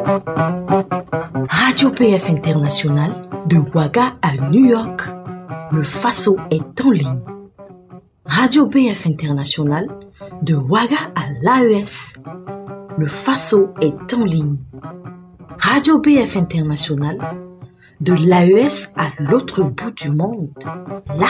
Radio PF International, de Ouaga à New York, le Faso est en ligne. Radio PF International, de Ouaga à l'AES, le Faso est en ligne. Radio PF International, de l'AES à l'autre bout du monde, la